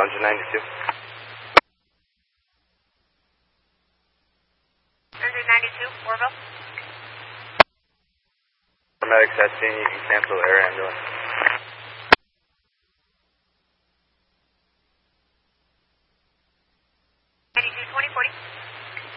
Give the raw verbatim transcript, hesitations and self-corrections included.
Challenger ninety-two. Challenger ninety-two, Orville. Paramedics have seen you can cancel air ambulance.